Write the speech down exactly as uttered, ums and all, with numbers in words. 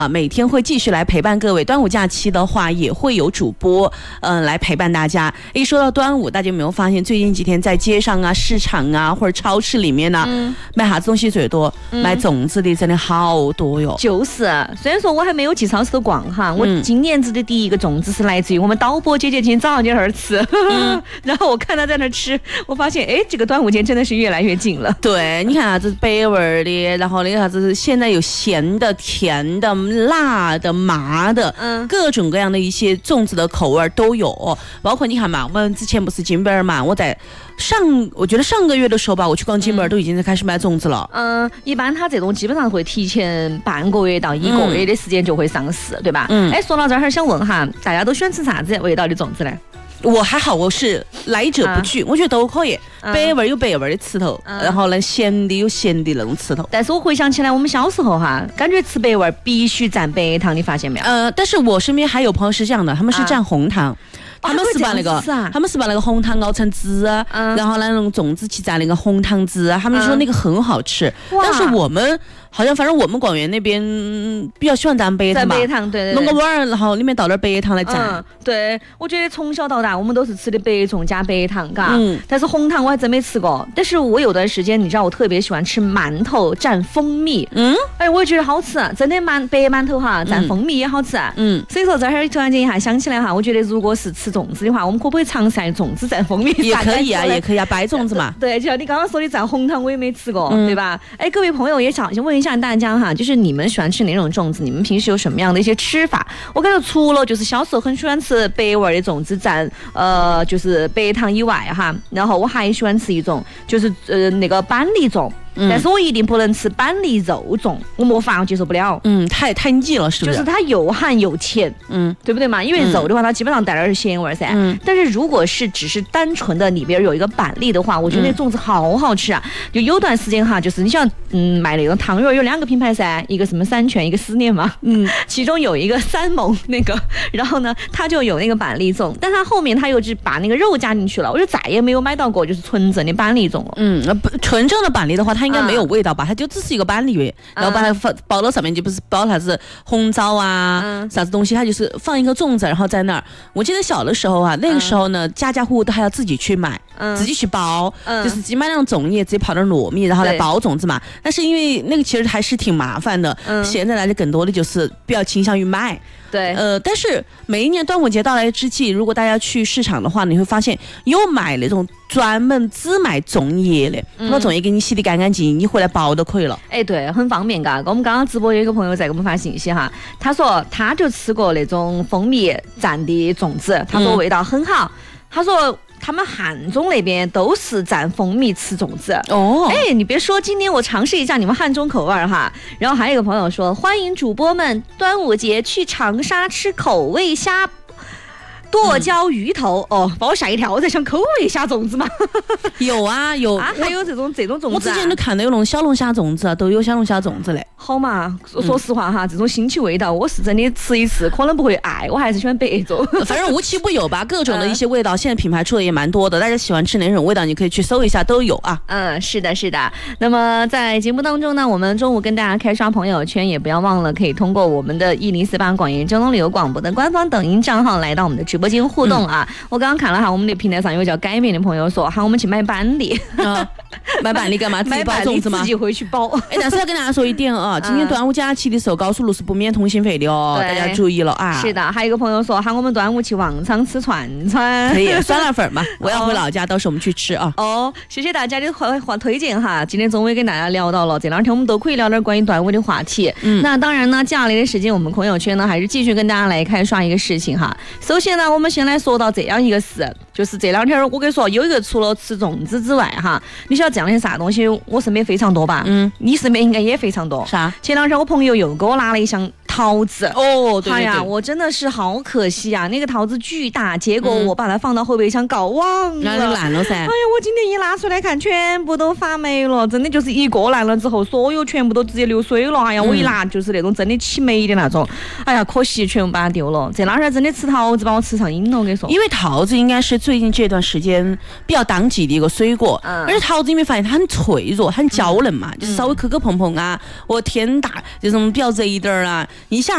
啊，每天会继续来陪伴各位。端午假期的话，也会有主播嗯、呃、来陪伴大家。一说到端午，大家有没有发现最近几天在街上啊、市场啊或者超市里面呢、啊，嗯、买啥子东西最多？嗯、买粽子的真的好多哟。 就是，虽然说我还没有去超市头逛哈，我今年子的第一个粽子是来自于我们导播姐姐今天早上在那儿吃，嗯、然后我看她在那儿吃，我发现哎，这个端午节真的是越来越近了。 对，你看啥子北味的，然后那个啥子现在有咸的、甜的。辣的、麻的，嗯，各种各样的一些粽子的口味都有，包括你看嘛，我们之前不是金边嘛，我在上，我觉得上个月的时候吧，我去逛金边、嗯、都已经在开始买粽子了。 嗯，一般它这种基本上会提前半个月到一个月的时间就会上市，嗯、对吧？嗯，哎，说到这儿，想问哈，大家都喜欢吃啥子味道的粽子呢？ 我还好，我是来者不拒，啊、我觉得都可以。嗯、北味有北味的吃头，嗯、然后呢咸的有咸的那种吃头。 但是我回想起来，我们小时候哈，感觉吃北味必须蘸白糖，你发现没有？ 呃，但是我身边还有朋友是这样的，他们是蘸红糖。啊他们是把那个，啊、他们是把那个红糖熬成汁，嗯、然后呢用粽子去蘸那个红糖汁，他们说那个很好吃。嗯、但是我们好像，反正我们广元那边比较喜欢蘸白糖吧， 蘸白糖，对对对， 弄个碗儿，然后里面倒点白糖来蘸。 嗯、对，我觉得从小到大我们都是吃的白粽加白糖，嘎。嗯。但是红糖我还真没吃过。但是我有段时间，你知道我特别喜欢吃馒头蘸蜂蜜。嗯。哎，我也觉得好吃，真的馒白馒头哈蘸蜂蜜也好吃。嗯。所以说这儿突然间一下想起来哈，我觉得如果是吃粽子的话，我们可不可以尝试粽子蘸蜂蜜？ 也可以啊，也可以啊，白粽子嘛。 对，就像你刚刚说的蘸红糖，我也没吃过，嗯、对吧？哎，各位朋友也想问一下大家哈，就是你们喜欢吃哪种粽子？你们平时有什么样的一些吃法？我感觉除了就是小时候很喜欢吃白味的粽子蘸呃就是白糖以外哈，然后我还喜欢吃一种就是呃那个板栗粽。嗯、但是我一定不能吃板栗肉粽，我没法，我接受不了。 嗯，太太腻了，是不是？ 就是它又咸又甜，嗯，对不对嘛？因为肉的话，它基本上带点咸味噻。嗯。但是如果是只是单纯的里边有一个板栗的话，我觉得那粽子好好吃啊！就有段时间哈，就是你像嗯买那种汤圆有两个品牌噻，一个什么三全，一个思念嘛。嗯。其中有一个三盟那个，然后呢，它就有那个板栗粽，但它后面它又是把那个肉加进去了，我就再也没有买到过就是纯正的板栗粽了。 嗯，不，纯正的板栗的话，它应该没有味道吧？它就只是一个板栗，然后把它放包到上面，就不是包啥子红枣啊、嗯、啥子东西，它就是放一个粽子，然后在那儿。我记得小的时候啊，那个时候呢，嗯、家家户户都还要自己去买，嗯、自己去包，嗯、就是自己买那种粽叶，自己泡点糯米，然后来包粽子嘛。但是因为那个其实还是挺麻烦的，嗯、现在来的更多的就是比较倾向于买。 对， 呃，但是每一年端午节到来之际，如果大家去市场的话，你会发现有买那种专门只卖粽叶的，把粽叶给你洗得干干净净，你回来包都可以了。 哎，对，很方便嘎。我们刚刚直播有一个朋友在给我们发信息哈，他说他就吃过那种蜂蜜蘸的粽子，他说味道很好，嗯、他说。他们汉中那边都是蘸蜂蜜吃粽子哦，哎，你别说，今天我尝试一下你们汉中口味哈。然后还有一个朋友说，欢迎主播们端午节去长沙吃口味虾。剁椒鱼头、嗯、哦，把我吓一跳！我在想口味虾粽子吗？ 有啊有啊，还有这种这种粽子、啊。 我之前都看到有那种小龙虾粽子，都有小龙虾粽子嘞。 好嘛，说实话哈，嗯、这种新奇味道，我是真的吃一次可能不会爱，我还是喜欢白粽。 反正无奇不有吧，各种的一些味道，现在品牌出的也蛮多的，大家喜欢吃哪种味道，你可以去搜一下，都有啊。 嗯，是的，是的。那么在节目当中呢，我们中午跟大家开刷朋友圈，也不要忘了可以通过我们的一零四八广元交通旅游广播的官方抖音账号来到我们的直播间互动啊。嗯、我刚刚看了哈，我们的平台上有叫改名的朋友说，喊我们去买板栗。啊， 买板栗干嘛？自己包粽子吗？ 自己回去包。 哎，但是要跟大家说一点啊，今天端午假期的时候，高速路是不免通行费的哦，大家注意了啊。 是的，还有一个朋友说，喊我们端午去旺昌吃串串。 可以，酸辣粉嘛，我要回老家，到时候我们去吃啊。 哦，谢谢大家的话话推荐哈。今天中午也跟大家聊到了，这两天我们都可以聊点关于端午的话题。嗯，那当然呢，接下来的时间，我们朋友圈呢还是继续跟大家来开刷一个事情哈。首先呢，我们先来说到这样一个事，就是这两天我跟你说，有一个除了吃粽子之外哈，你晓得这两天啥东西我身边非常多吧？嗯，你身边应该也非常多。 啥？ 前两天我朋友又给我拿了一箱桃子。 哦，对对对。哎呀，我真的是好可惜啊，那个桃子巨大，结果我把它放到后备箱搞忘了， 那就烂了噻。哎呀， 我今天一拿出来看，全部都发霉了，真的就是一个烂了之后，所有全部都直接流水了。哎呀，我一拿就是那种真的起霉的那种。哎呀，可惜全部把它丢了。这两天真的吃桃子把我吃上瘾了，我跟你说。 因为桃子应该是最近这段时间比较当季的一个水果，嗯、而且桃子你没发现它很脆弱、很娇嫩嘛，嗯、就是稍微磕磕碰碰啊，我天大这种比较热一点啊，一下。